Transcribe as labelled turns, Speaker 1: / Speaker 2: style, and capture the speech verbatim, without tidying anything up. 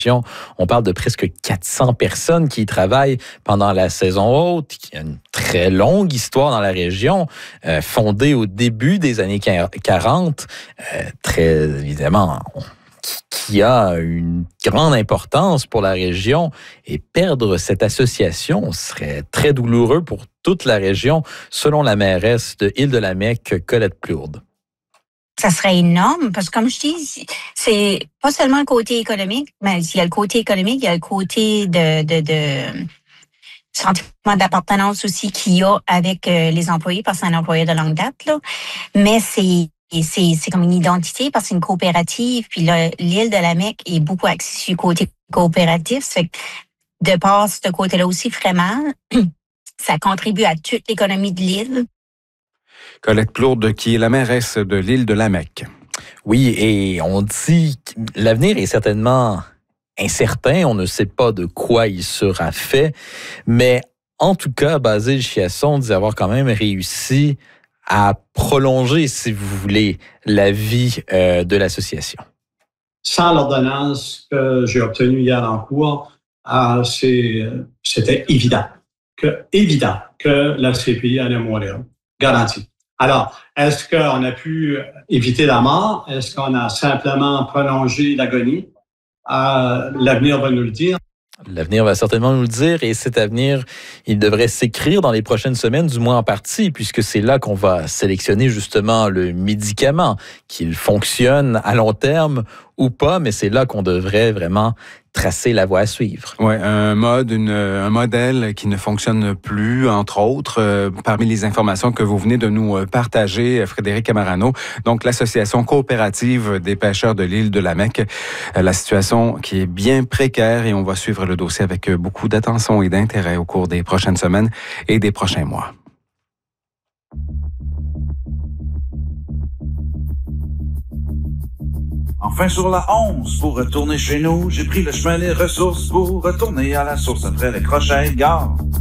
Speaker 1: On parle de presque quatre cents personnes qui y travaillent pendant la saison haute, qui a une très longue histoire dans la région, euh, fondée au début des années quarante, euh, très évidemment, qui a une grande importance pour la région. Et perdre cette association serait très douloureux pour toute la région, selon la mairesse de Île-de-la-Mecque, Colette Plourde.
Speaker 2: Ça serait énorme parce que, comme je dis, c'est pas seulement le côté économique, mais il y a le côté économique, il y a le côté de, de, de sentiment d'appartenance aussi qu'il y a avec les employés, parce que c'est un employé de longue date, là. Mais c'est, c'est, c'est comme une identité parce que c'est une coopérative. Puis là, l'Île-de-la-Mecque est beaucoup axée sur le côté coopératif. Ça fait que de par ce côté-là aussi, vraiment, ça contribue à toute l'économie de l'île.
Speaker 3: Colette Plourde, qui est la mairesse de l'Île-de-la-Mecque.
Speaker 1: Oui, et on dit que l'avenir est certainement incertain. On ne sait pas de quoi il sera fait. Mais en tout cas, Basile Chiasson dit avoir quand même réussi à prolonger, si vous voulez, la vie euh, de l'association.
Speaker 4: Sans l'ordonnance que j'ai obtenue hier en cours, euh, c'est, c'était évident que, évident que la C P I allait mourir. Garanti. Alors, est-ce qu'on a pu éviter la mort? Est-ce qu'on a simplement prolongé l'agonie? Euh, l'avenir va nous le dire.
Speaker 1: L'avenir va certainement nous le dire, et cet avenir, il devrait s'écrire dans les prochaines semaines, du moins en partie, puisque c'est là qu'on va sélectionner justement le médicament, qu'il fonctionne à long terme ou pas, mais c'est là qu'on devrait vraiment tracer la voie à suivre.
Speaker 3: Oui, un mode, une, un modèle qui ne fonctionne plus, entre autres, euh, parmi les informations que vous venez de nous partager, Frédéric Camarano, donc l'Association coopérative des pêcheurs de l'Île-de-la-Mecque. Euh, la situation qui est bien précaire, et on va suivre le dossier avec beaucoup d'attention et d'intérêt au cours des prochaines semaines et des prochains mois.
Speaker 5: Enfin sur la onze, pour retourner chez nous, j'ai pris le chemin des ressources pour retourner à la source après les crochets gare.